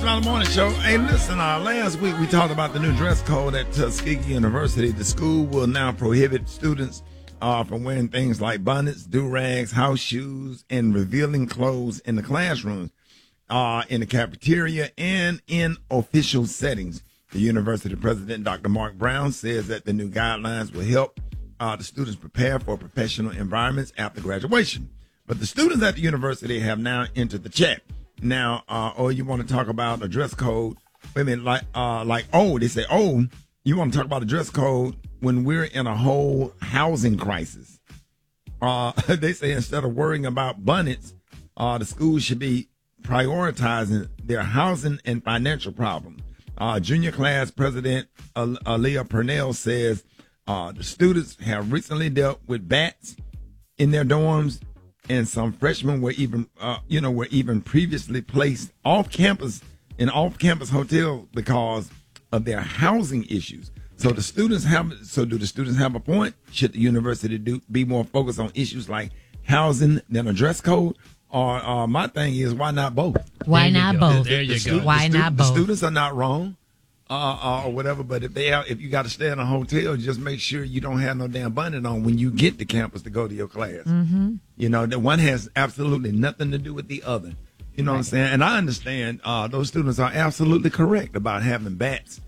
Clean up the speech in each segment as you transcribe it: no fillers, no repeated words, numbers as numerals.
$7 Morning Show. Hey, listen, last week we talked about the new dress code at Tuskegee University. The school will now prohibit students from wearing things like bonnets, do-rags, house shoes, and revealing clothes in the classrooms, in the cafeteria, and in official settings. The university president, Dr. Mark Brown, says that the new guidelines will help the students prepare for professional environments after graduation. But the students at the university have now entered the chat. Now, you want to talk about a dress code? Wait a minute, they say, you want to talk about a dress code when we're in a whole housing crisis? They say instead of worrying about bonnets, the schools should be prioritizing their housing and financial problems. Junior class president Aaliyah Purnell says the students have recently dealt with bats in their dorms. And some freshmen were even previously placed off campus in off-campus hotels because of their housing issues. So do the students have a point? Should the university be more focused on issues like housing than a dress code? Or my thing is, why not both? Why not both? There you go. Why not both? The students are not wrong. Or whatever, but if you got to stay in a hotel, just make sure you don't have no damn bonnet on when you get to campus to go to your class. Mm-hmm. You know, that one has absolutely nothing to do with the other. You know what I'm saying? And I understand those students are absolutely correct about having bats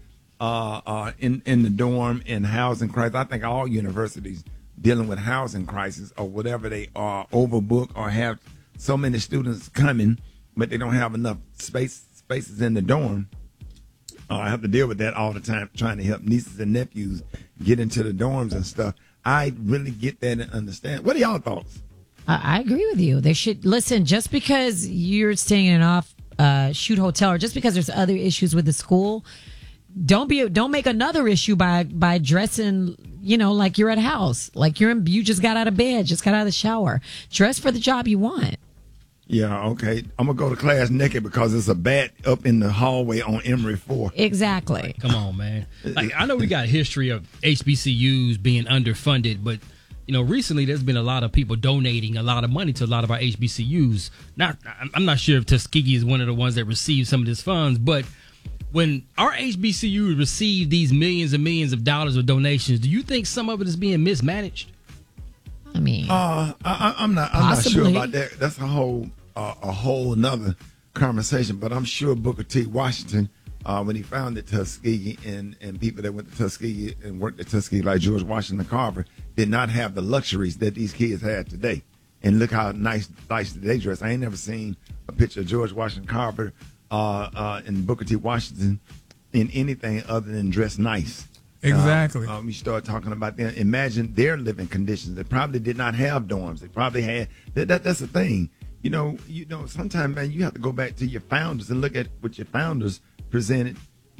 in the dorm and housing crisis. I think all universities dealing with housing crisis or whatever they are overbooked or have so many students coming, but they don't have enough spaces in the dorm. I have to deal with that all the time, trying to help nieces and nephews get into the dorms and stuff. I really get that and understand. What are y'all thoughts? I agree with you. They should listen. Just because you're staying in an off-shoot hotel, or just because there's other issues with the school, don't make another issue by dressing, like you're at house, like you just got out of bed, just got out of the shower. Dress for the job you want. Yeah, okay. I'm going to go to class naked because there's a bat up in the hallway on Emory 4. Exactly. Come on, man. I know we got a history of HBCUs being underfunded, but, recently there's been a lot of people donating a lot of money to a lot of our HBCUs. I'm not sure if Tuskegee is one of the ones that received some of these funds, but when our HBCUs receive these millions and millions of dollars of donations, do you think some of it is being mismanaged? I mean, I'm not sure about that. That's a whole another conversation. But I'm sure Booker T. Washington, when he founded Tuskegee, and people that went to Tuskegee and worked at Tuskegee, like George Washington Carver, did not have the luxuries that these kids had today. And look how nice they dress. I ain't never seen a picture of George Washington Carver and Booker T. Washington in anything other than dress nice. Exactly. We start talking about them. Imagine their living conditions. They probably did not have dorms. They probably had that's the thing. Sometimes, man, you have to go back to your founders and look at what your founders presented,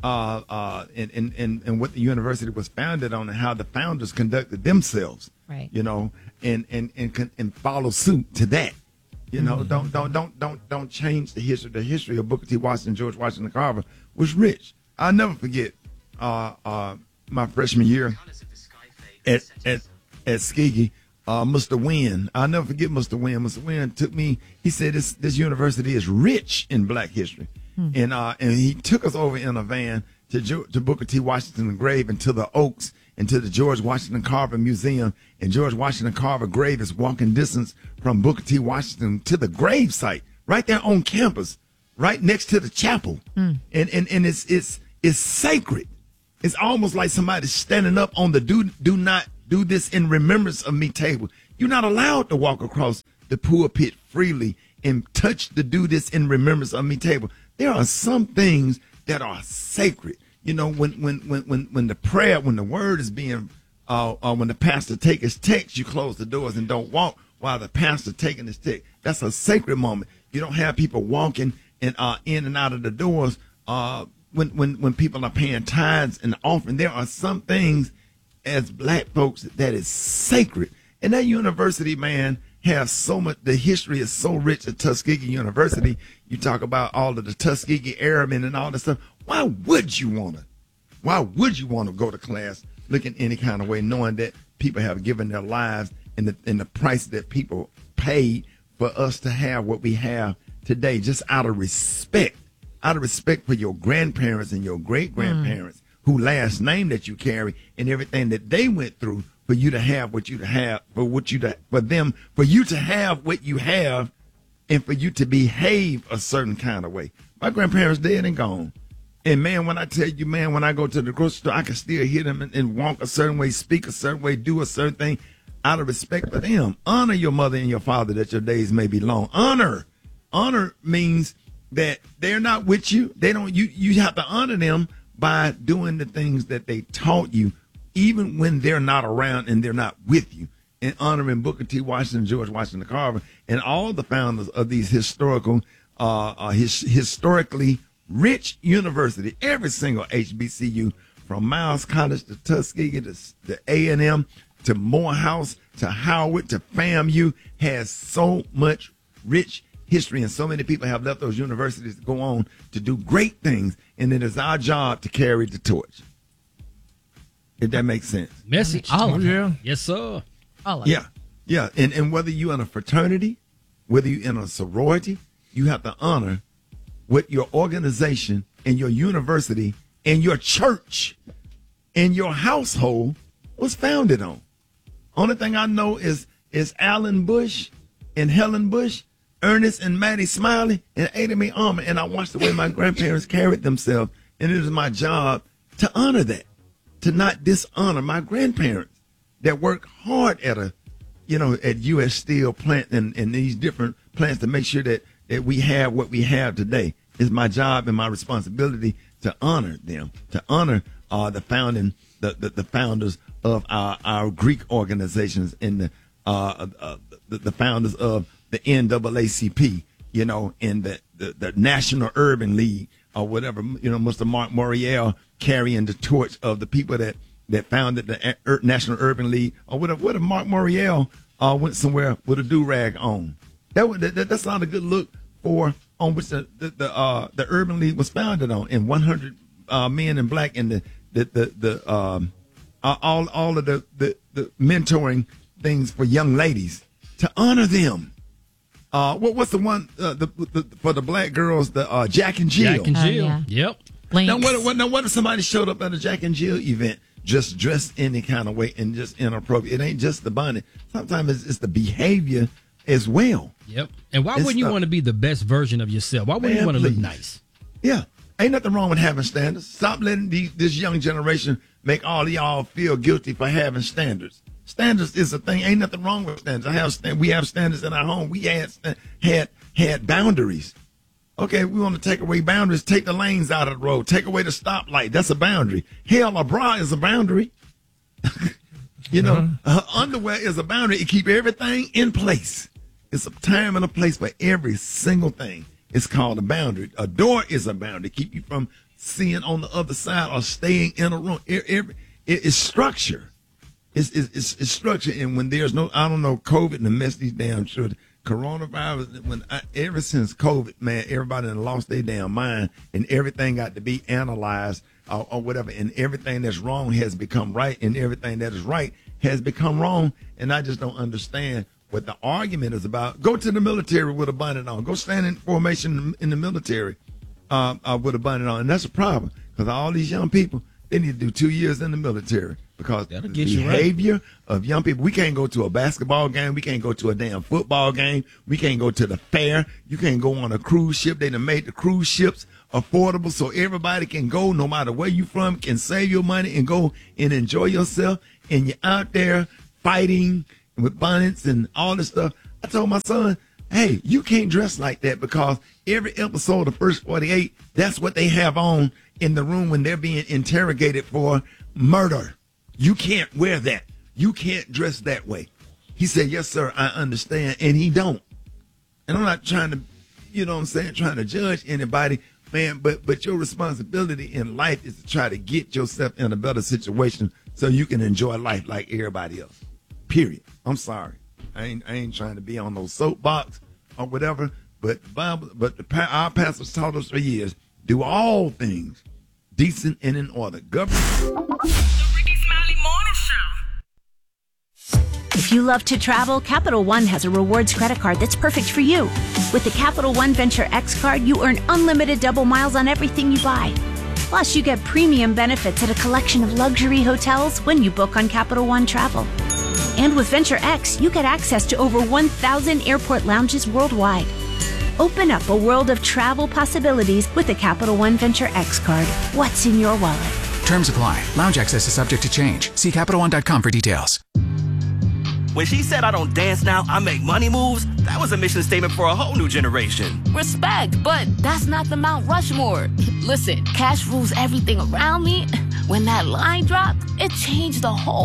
and what the university was founded on, and how the founders conducted themselves. Right. And follow suit to that. Don't change the history. The history of Booker T. Washington, George Washington Carver was rich. I'll never forget. My freshman year at Tuskegee, Mr. Wynn. I'll never forget Mr. Wynn. Mr. Wynn took me. He said this university is rich in Black history, and he took us over in a van to Booker T. Washington grave and to the Oaks and to the George Washington Carver Museum. And George Washington Carver grave is walking distance from Booker T. Washington to the grave site right there on campus, right next to the chapel, and it's sacred. It's almost like somebody standing up on the do not do this in remembrance of me table. You're not allowed to walk across the pulpit freely and touch the do this in remembrance of me table. There are some things that are sacred. When the prayer, when the word is being, when the pastor take his text, you close the doors and don't walk while the pastor taking his text. That's a sacred moment. You don't have people walking and in and out of the doors. When people are paying tithes and offering, there are some things as Black folks that is sacred. And that university, man, has so much. The history is so rich at Tuskegee University. You talk about all of the Tuskegee Airmen and all this stuff. Why would you want to go to class looking any kind of way, knowing that people have given their lives and the price that people paid for us to have what we have today, just out of respect? out of respect for your grandparents and your great grandparents, who last name that you carry and everything that they went through for you to have what you to have, for you to have what you have, and for you to behave a certain kind of way. My grandparents dead and gone. And man, when I tell you, man, when I go to the grocery store, I can still hear them and walk a certain way, speak a certain way, do a certain thing out of respect for them. Honor your mother and your father that your days may be long. Honor means that they're not with you. They don't. You have to honor them by doing the things that they taught you, even when they're not around and they're not with you. And honoring Booker T. Washington, George Washington Carver, and all the founders of these historically rich university, every single HBCU, from Miles College to Tuskegee to A&M to Morehouse to Howard to FAMU, has so much rich history, and so many people have left those universities to go on to do great things, and it is our job to carry the torch. If that makes sense. Message. All of it. Yes, sir. All of it. Yeah. And whether you're in a fraternity, whether you're in a sorority, you have to honor what your organization and your university and your church and your household was founded on. Only thing I know is Alan Bush and Helen Bush, Ernest and Maddie Smiley, and Ada Mae Armour. And I watched the way my grandparents carried themselves, and it is my job to honor that, to not dishonor my grandparents that work hard at U.S. Steel plant and these different plants to make sure that we have what we have today. It's my job and my responsibility to honor them, to honor the founders of our Greek organizations and the founders of the NAACP, and the National Urban League or whatever, Mr. Mark Morial carrying the torch of the people that founded the National Urban League, or what if Mark Morial went somewhere with a do-rag on? That's not a good look for on which the Urban League was founded on, and 100 men in black, and all of the mentoring things for young ladies to honor them. What's the one for the black girls? The Jack and Jill. Jack and Jill. Yeah. Yep. Now what if somebody showed up at a Jack and Jill event just dressed any kind of way and just inappropriate? It ain't just the bonnet. Sometimes it's the behavior as well. Yep. And why wouldn't you want to be the best version of yourself? Why wouldn't you want to look nice? Yeah. Ain't nothing wrong with having standards. Stop letting this young generation make all of y'all feel guilty for having standards. Standards is a thing. Ain't nothing wrong with standards. We have standards in our home. We had boundaries. Okay, we want to take away boundaries. Take the lanes out of the road. Take away the stoplight. That's a boundary. Hell, a bra is a boundary. Underwear is a boundary. It keep everything in place. It's a time and a place for every single thing. It's called a boundary. A door is a boundary. Keep you from seeing on the other side or staying in a room. It's structure. It's structure. And when there's COVID and mess these damn children. Coronavirus, ever since COVID, man, everybody done lost their damn mind, and everything got to be analyzed or whatever, and everything that's wrong has become right, and everything that is right has become wrong, and I just don't understand what the argument is about. Go to the military with a bonnet on. Go stand in formation in the military with a bonnet on, and that's a problem, because all these young people, they need to do 2 years in the military, because the behavior of young people. We can't go to a basketball game. We can't go to a damn football game. We can't go to the fair. You can't go on a cruise ship. They done made the cruise ships affordable so everybody can go, no matter where you from, can save your money and go and enjoy yourself. And you're out there fighting with bonnets and all this stuff. I told my son, hey, you can't dress like that, because every episode of First 48, that's what they have on in the room when they're being interrogated for murder. You can't wear that. You can't dress that way. He said, yes, sir, I understand. And he don't. And I'm not trying to, trying to judge anybody, man, but your responsibility in life is to try to get yourself in a better situation so you can enjoy life like everybody else. Period. I'm sorry. I ain't trying to be on no soapbox or whatever, but our pastors taught us for years, do all things decent and in order. Government. If you love to travel, Capital One has a rewards credit card that's perfect for you. With the Capital One Venture X card, you earn unlimited double miles on everything you buy. Plus, you get premium benefits at a collection of luxury hotels when you book on Capital One Travel. And with Venture X, you get access to over 1,000 airport lounges worldwide. Open up a world of travel possibilities with the Capital One Venture X card. What's in your wallet? Terms apply. Lounge access is subject to change. See CapitalOne.com for details. When she said I don't dance now, I make money moves, that was a mission statement for a whole new generation. Respect, but that's not the Mount Rushmore. Listen, cash rules everything around me. When that line dropped, it changed the whole